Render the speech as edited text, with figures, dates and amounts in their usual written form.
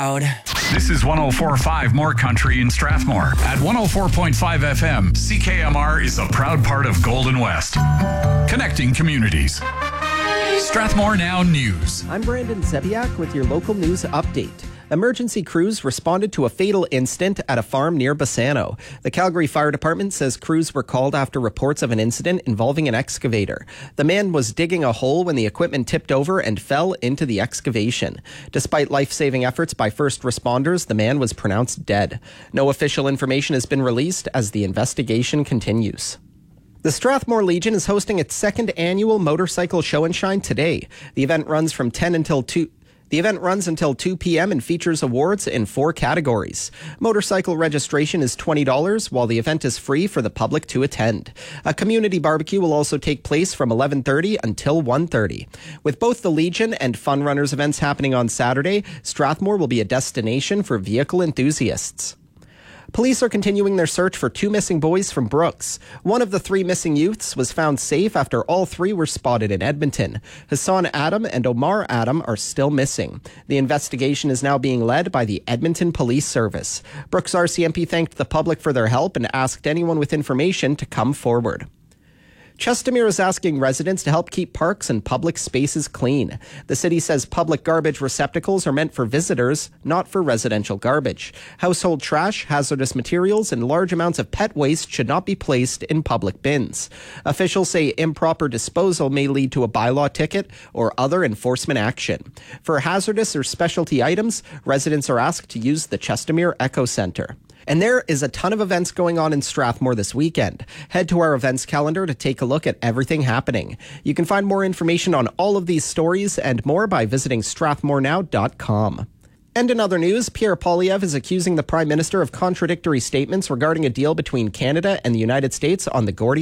proud. This is 104.5 More Country in Strathmore. At 104.5 FM, CKMR is a proud part of Golden West. Connecting communities. Strathmore Now News. I'm Brandon Zebiak with your local news update. Emergency crews responded to a fatal incident at a farm near Bassano. The Calgary Fire Department says crews were called after reports of an incident involving an excavator. The man was digging a hole when the equipment tipped over and fell into the excavation. Despite life-saving efforts by first responders, the man was pronounced dead. No official information has been released as the investigation continues. The Strathmore Legion is hosting its second annual motorcycle show and shine today. The event runs from 10 until 2. The event runs until 2 p.m. and features awards in 4 categories. Motorcycle registration is $20, while the event is free for the public to attend. A community barbecue will also take place from 11:30 until 1:30. With both the Legion and Fun Runners events happening on Saturday, Strathmore will be a destination for vehicle enthusiasts. Police are continuing their search for 2 missing boys from Brooks. One of the 3 missing youths was found safe after all 3 were spotted in Edmonton. Hassan Adam and Omar Adam are still missing. The investigation is now being led by the Edmonton Police Service. Brooks RCMP thanked the public for their help and asked anyone with information to come forward. Chestermere is asking residents to help keep parks and public spaces clean. The city says public garbage receptacles are meant for visitors, not for residential garbage. Household trash, hazardous materials, and large amounts of pet waste should not be placed in public bins. Officials say improper disposal may lead to a bylaw ticket or other enforcement action. For hazardous or specialty items, residents are asked to use the Chestermere Eco Centre. And there is a ton of events going on in Strathmore this weekend. Head to our events calendar to take a look at everything happening. You can find more information on all of these stories and more by visiting strathmorenow.com. And in other news, Pierre Poilievre is accusing the Prime Minister of contradictory statements regarding a deal between Canada and the United States on the Gordy